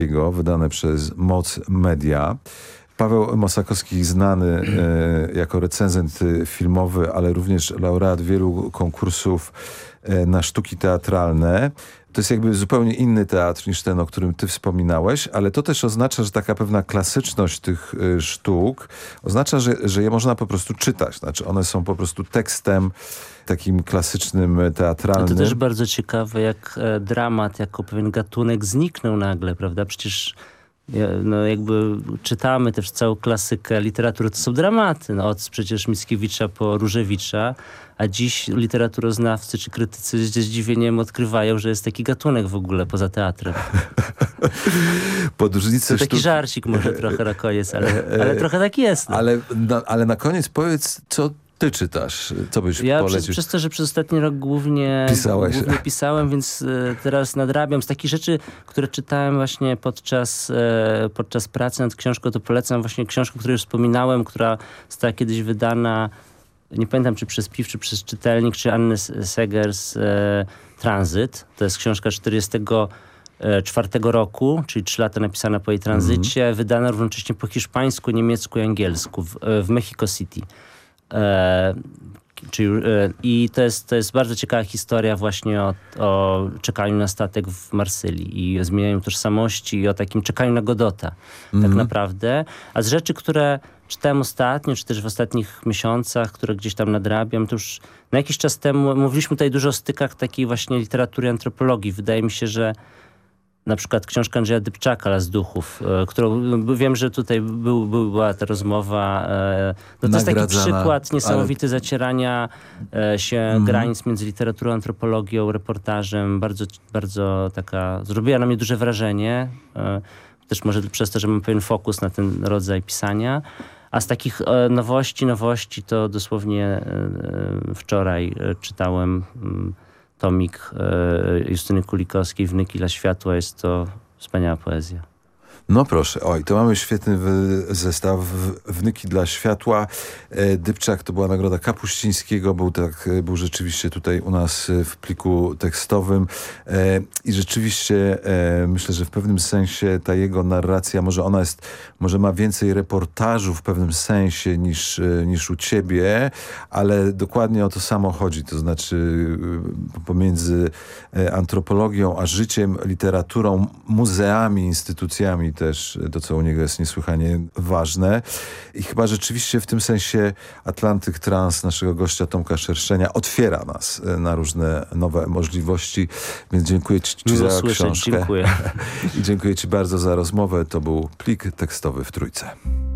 wydane przez Moc Media. Paweł Mosakowski znany jako recenzent filmowy, ale również laureat wielu konkursów na sztuki teatralne. To jest jakby zupełnie inny teatr niż ten, o którym ty wspominałeś, ale to też oznacza, że taka pewna klasyczność tych sztuk oznacza, że je można po prostu czytać. Znaczy one są po prostu tekstem takim klasycznym, teatralnym. To też bardzo ciekawe, jak dramat jako pewien gatunek zniknął nagle, prawda? Przecież no jakby czytamy też całą klasykę literatury, to są dramaty. No, od przecież Mickiewicza po Różewicza, a dziś literaturoznawcy czy krytycy ze zdziwieniem odkrywają, że jest taki gatunek w ogóle poza teatrem. Podróżnicy to taki żarcik może trochę na koniec, ale trochę tak jest. No. Ale na koniec powiedz, co ty czytasz? Co byś polecił? Przez to, że przez ostatni rok głównie pisałem, więc teraz nadrabiam z takich rzeczy, które czytałem właśnie podczas pracy nad książką, to polecam właśnie książkę, o której już wspominałem, która została kiedyś wydana, nie pamiętam czy przez PIW, czy przez czytelnik, czy Anny Segers, Tranzyt. To jest książka 1944 roku, czyli 3 lata napisana po jej tranzycie, wydana równocześnie po hiszpańsku, niemiecku i angielsku w Mexico City. I to jest bardzo ciekawa historia właśnie o czekaniu na statek w Marsylii i o zmienianiu tożsamości i o takim czekaniu na Godota tak naprawdę. A z rzeczy, które czytałem ostatnio, czy też w ostatnich miesiącach, które gdzieś tam nadrabiam, to już na jakiś czas temu mówiliśmy tutaj dużo o stykach takiej właśnie literatury i antropologii. Wydaje mi się, że na przykład książka Andrzeja Dybczaka, Las duchów, którą wiem, że tutaj była ta rozmowa. No to jest taki przykład niesamowity zacierania się granic między literaturą, antropologią, reportażem. Bardzo, bardzo taka... Zrobiła na mnie duże wrażenie. Też może przez to, że mam pewien fokus na ten rodzaj pisania. A z takich nowości to dosłownie wczoraj czytałem tomik Justyny Kulikowskiej Wnyki dla światła. Jest to wspaniała poezja. No proszę, to mamy świetny zestaw Wnyki dla światła. Dybczak to była nagroda Kapuścińskiego, był rzeczywiście tutaj u nas w pliku tekstowym i rzeczywiście myślę, że w pewnym sensie ta jego narracja, może ma więcej reportażu w pewnym sensie niż u ciebie, ale dokładnie o to samo chodzi, to znaczy pomiędzy antropologią a życiem, literaturą, muzeami, instytucjami też, to co u niego jest niesłychanie ważne. I chyba rzeczywiście w tym sensie Atlantyk Trans naszego gościa Tomka Szerszenia otwiera nas na różne nowe możliwości, więc dziękuję ci za książkę. Dziękuję. I dziękuję ci bardzo za rozmowę. To był plik tekstowy w Trójce.